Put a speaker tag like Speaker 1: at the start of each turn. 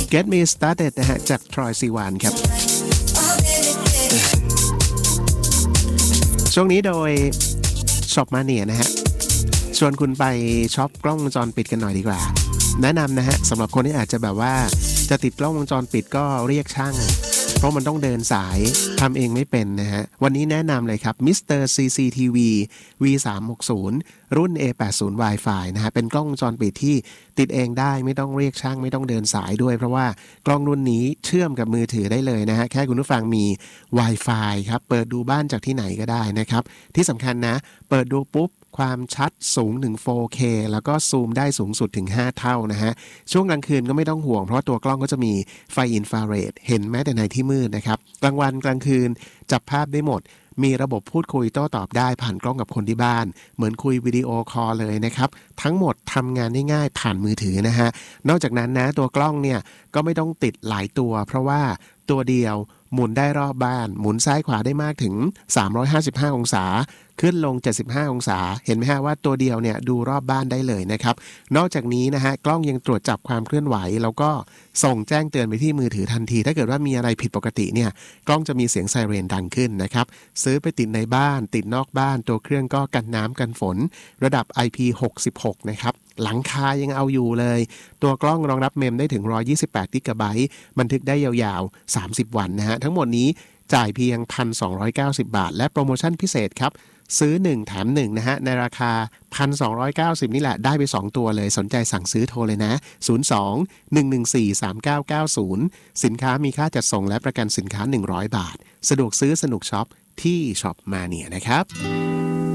Speaker 1: Get Me Started นะฮะจาก Troye Sivan ครับช่วงนี้โดย Shop Mania นะฮะชวนคุณไปช็อปกล้องวงจรปิดกันหน่อยดีกว่าแนะนำนะฮะสำหรับคนที่อาจจะแบบว่าจะติดกล้องวงจรปิดก็เรียกช่างเพราะมันต้องเดินสายทำเองไม่เป็นนะฮะวันนี้แนะนำเลยครับ Mr. CCTV V360 รุ่น A80 Wi-Fi นะฮะเป็นกล้องวงจรปิดที่ติดเองได้ไม่ต้องเรียกช่างไม่ต้องเดินสายด้วยเพราะว่ากล้องรุ่นนี้เชื่อมกับมือถือได้เลยนะฮะแค่คุณผู้ฟังมี Wi-Fi ครับเปิดดูบ้านจากที่ไหนก็ได้นะครับที่สำคัญนะเปิดดูปุ๊บความชัดสูงถึง 4K แล้วก็ซูมได้สูงสุดถึง5เท่านะฮะช่วงกลางคืนก็ไม่ต้องห่วงเพราะตัวกล้องก็จะมีไฟอินฟราเรดเห็นแม้แต่ในที่มืดนะครับกลางวันกลางคืนจับภาพได้หมดมีระบบพูดคุยโต้ตอบได้ผ่านกล้องกับคนที่บ้านเหมือนคุยวิดีโอคอลเลยนะครับทั้งหมดทำงานได้ง่ายผ่านมือถือนะฮะนอกจากนั้นนะตัวกล้องเนี่ยก็ไม่ต้องติดหลายตัวเพราะว่าตัวเดียวหมุนได้รอบบ้านหมุนซ้ายขวาได้มากถึง355องศาขึ้นลง75องศาเห็นไหมฮะว่าตัวเดียวเนี่ยดูรอบบ้านได้เลยนะครับนอกจากนี้นะฮะกล้องยังตรวจจับความเคลื่อนไหวแล้วก็ส่งแจ้งเตือนไปที่มือถือทันทีถ้าเกิดว่ามีอะไรผิดปกติเนี่ยกล้องจะมีเสียงไซเรนดังขึ้นนะครับซื้อไปติดในบ้านติดนอกบ้านตัวเครื่องก็กันน้ำกันฝนระดับ IP66 นะครับหลังคายังเอาอยู่เลยตัวกล้องรองรับเมมได้ถึง128 กิกะไบต์บันทึกได้ยาวๆ30 วันนะฮะทั้งหมดนี้จ่ายเพียง 1,290 บาทและโปรโมชั่นพิเศษครับซื้อ1แถม1นะฮะในราคา 1,290 นี่แหละได้ไป2ตัวเลยสนใจสั่งซื้อโทรเลยนะ02-114-3990สินค้ามีค่าจัดส่งและประกันสินค้า100 บาทสะดวกซื้อสนุกช็อปที่ Shop Mania นะครับ